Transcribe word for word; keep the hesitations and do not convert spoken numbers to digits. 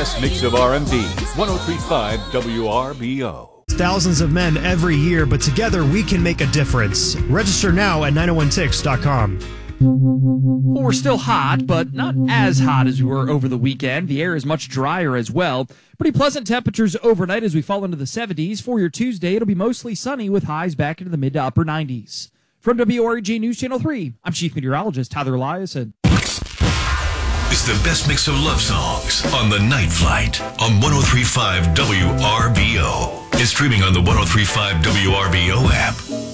best mix of R and B. one oh three point five W R B O. Thousands of men every year, but together we can make a difference. Register now at nine oh one ticks dot com. Well, we're still hot, but not as hot as we were over the weekend. The air is much drier as well. Pretty pleasant temperatures overnight as we fall into the seventies. For your Tuesday, it'll be mostly sunny with highs back into the mid to upper nineties. From W R E G News Channel three, I'm Chief Meteorologist Tyler Eliason. It's the best mix of love songs on The Night Flight on one oh three point five W R B O. It's streaming on the one oh three point five W R B O app.